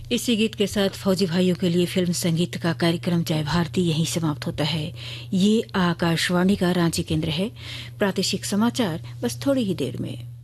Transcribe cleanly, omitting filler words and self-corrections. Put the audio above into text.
इसी गीत के साथ फौजी भाइयों के लिए फिल्म संगीत का कार्यक्रम जय भारती यहीं समाप्त होता है। ये आकाशवाणी का रांची केंद्र है। प्रादेशिक समाचार बस थोड़ी ही देर में।